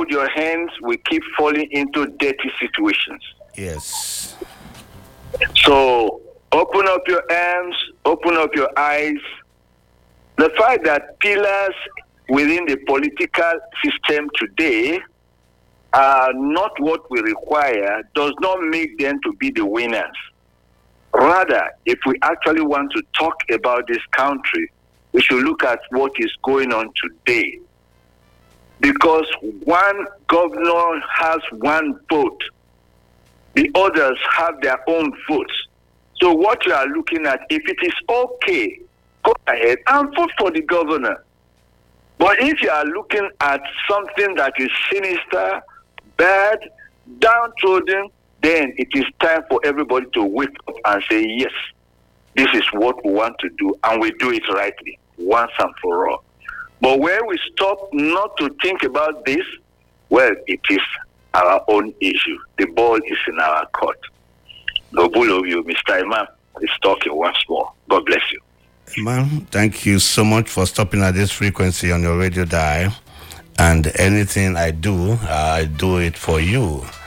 hold your hands, we keep falling into dirty situations. Yes. So open up your hands, open up your eyes. The fact that pillars within the political system today are not what we require does not make them to be the winners. Rather, if we actually want to talk about this country, we should look at what is going on today. Because one governor has one vote, the others have their own votes. So what you are looking at, if it is okay, go ahead and vote for the governor. But if you are looking at something that is sinister, bad, downtrodden, then it is time for everybody to wake up and say, yes, this is what we want to do, and we do it rightly, once and for all. But where we stop not to think about this, well, it is our own issue. The ball is in our court. No bull of you, Mr. Imam, is talking once more. God bless you. Imam, thank you so much for stopping at this frequency on your radio dial. And anything I do it for you.